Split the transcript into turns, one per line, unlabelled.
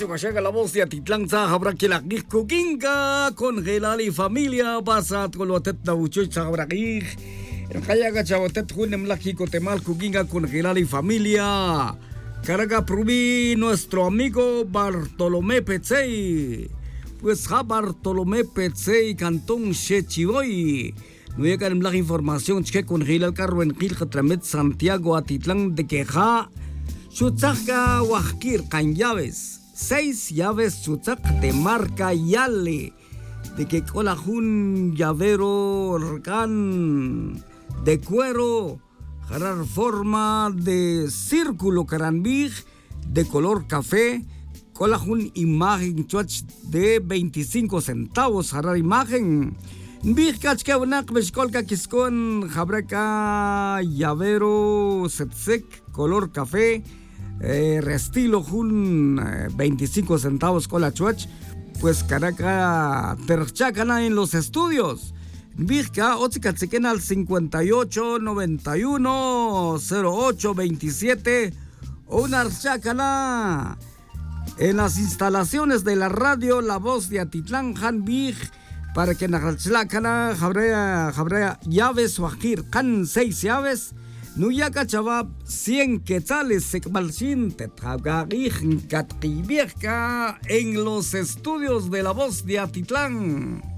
Chucachaga, la voz de Atitlán, Zahabra, que la Ginga, con Gelal y familia, Basat, con lo Tetna, Uchoy, Zahabra, el Hayaga Chavotet, Junem, Lajico, Temal, Kuginga, con Gelal y familia. Carga Prubí, nuestro amigo Bartolomé Petzey. Pues Bartolomé Petzey, Cantón Chechiboy. No llega en la información que con Gelal Carro en Gil Tramet, Santiago, Atitlán, de Queja. Chuchaca Huajquir, can llaves, 6 llaves chuchac de marca Yale, de que colajun llavero can de cuero, jarar forma de círculo carambij, de color café, colajun imagen chuach de 25 centavos, jarar imagen. Bijkach que unak meshkolka kiskon, jabreca llavero setsek, color café. Estilo Jun 25 centavos con la chuach, pues Caraca Terchacana en los estudios. Vizca Otzicatziquena al 58 91 08 27 o una Archacana en las instalaciones de la radio La Voz de Atitlán Han Big para que Nachlacana Jabrea llaves Wajir Can 6 llaves. Nuyaka chavab 100 quetzales sekmalshin tetjagagij katqibierka en los estudios de La Voz de Atitlán.